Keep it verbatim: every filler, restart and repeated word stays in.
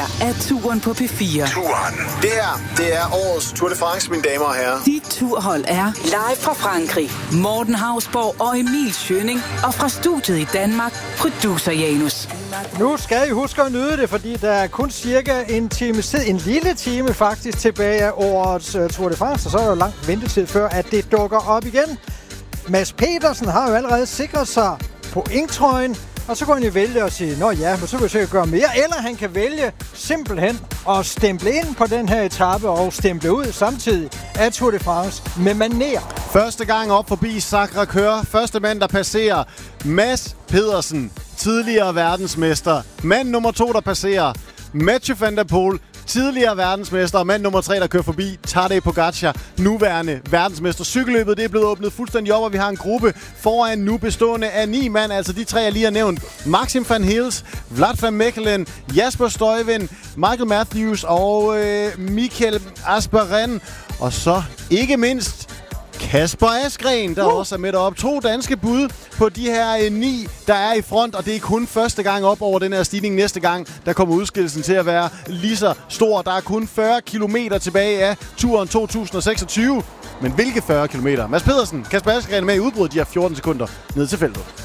er Turen på P fire. Turen. Det her, det er årets Tour de France, mine damer og herrer. Dit turhold er live fra Frankrig. Morten Hausborg og Emil Schønning. Og fra studiet i Danmark, producer Janus. Nu skal I huske at nyde det, fordi der er kun cirka en time, en lille time faktisk tilbage af årets uh, Tour de France, og så er der lang ventetid før, at det dukker op igen. Mads Pedersen har jo allerede sikret sig pointtrøjen, og så kan han jo vælge at sige, nå ja, men så vil jeg sikkert gøre mere, eller han kan vælge simpelthen at stemple ind på den her etape og stemple ud samtidig af Tour de France med maner. Første gang op forbi Sacré-Cœur. Første mand, der passerer Mads Pedersen, tidligere verdensmester. Mand nummer to, der passerer Mathieu van der Poel, tidligere verdensmester. Og mand nummer tre, der kører forbi Tadej Pogačar, nuværende verdensmester. Cykelløbet det er blevet åbnet fuldstændig op, og vi har en gruppe foran nu bestående af ni mand. Altså de tre, jeg lige har nævnt. Maxim van Hils, Vlad van Mechelen, Jasper Stuyven, Michael Matthews og øh, Michael Asperen. Og så ikke mindst Kasper Asgreen, der uh. også er med deroppe. To danske bud på de her eh, ni, der er i front, og det er kun første gang op over den her stigning. Næste gang, der kommer udskillelsen til at være lige så stor. Der er kun fyrre kilometer tilbage af turen to tusind seksogtyve. Men hvilke fyrre kilometer? Mads Pedersen, Kasper Asgreen er med i udbruddet. De har fjorten sekunder ned til feltet.